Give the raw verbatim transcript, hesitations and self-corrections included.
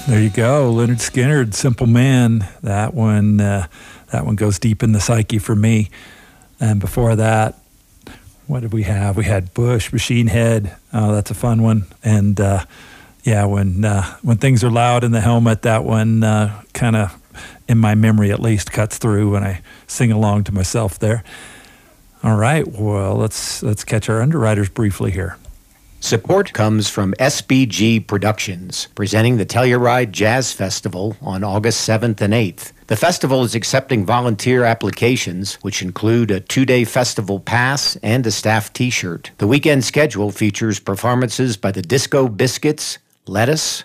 There you go, Leonard Skinner, Simple Man. That one, uh, that one goes deep in the psyche for me. And before that, what did we have? We had Bush, Machine Head. Oh, that's a fun one. And uh, yeah, when uh, when things are loud in the helmet, that one uh, kind of, in my memory at least, cuts through when I sing along to myself there. All right, well, let's let's catch our underwriters briefly here. Support comes from S B G Productions, presenting the Telluride Jazz Festival on August seventh and eighth. The festival is accepting volunteer applications, which include a two-day festival pass and a staff T-shirt. The weekend schedule features performances by the Disco Biscuits, Lettuce,